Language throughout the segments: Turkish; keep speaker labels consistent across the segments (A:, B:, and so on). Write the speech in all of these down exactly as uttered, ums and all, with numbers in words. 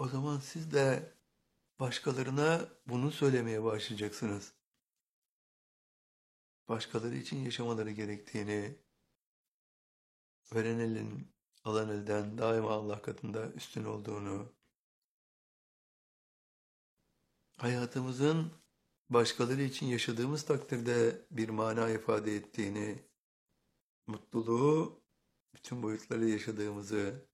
A: O zaman siz de başkalarına bunu söylemeye başlayacaksınız. Başkaları için yaşamaları gerektiğini, veren elin alan elden daima Allah katında üstün olduğunu, hayatımızın başkaları için yaşadığımız takdirde bir mana ifade ettiğini, mutluluğu bütün boyutları yaşadığımızı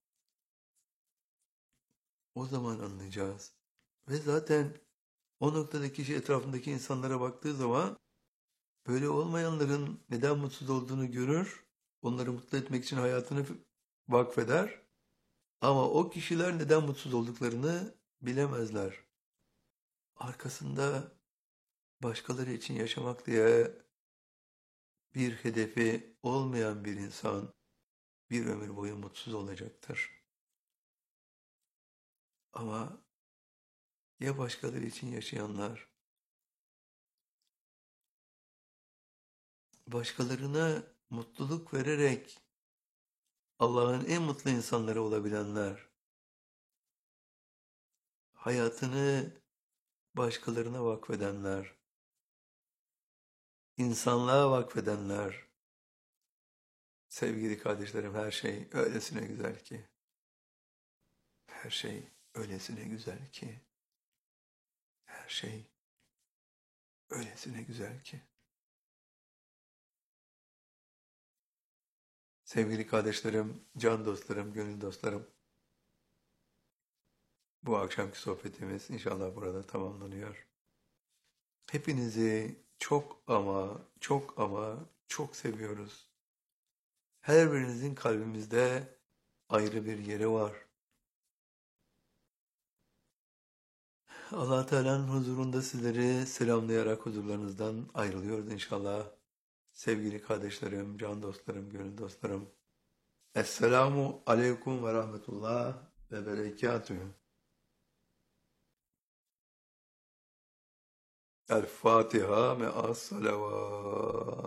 A: o zaman anlayacağız. Ve zaten o noktadaki kişi etrafındaki insanlara baktığı zaman böyle olmayanların neden mutsuz olduğunu görür, onları mutlu etmek için hayatını vakfeder. Ama o kişiler neden mutsuz olduklarını bilemezler. Arkasında başkaları için yaşamak diye bir hedefi olmayan bir insan bir ömür boyu mutsuz olacaktır. Ama ya başkaları için yaşayanlar, başkalarına mutluluk vererek Allah'ın en mutlu insanları olabilenler, hayatını başkalarına vakfedenler, insanlığa vakfedenler, sevgili kardeşlerim, her şey öylesine güzel ki, her şey öylesine güzel ki, her şey öylesine güzel ki. Sevgili kardeşlerim, can dostlarım, gönül dostlarım, bu akşamki sohbetimiz inşallah burada tamamlanıyor. Hepinizi çok ama çok ama çok seviyoruz. Her birinizin kalbimizde ayrı bir yeri var. Allah Teala'nın huzurunda sizleri selamlayarak huzurlarınızdan ayrılıyoruz inşallah. Sevgili kardeşlerim, can dostlarım, gönül dostlarım. Esselamu aleyküm ve rahmetullah ve berekatühü. El Fatiha me'as salavat.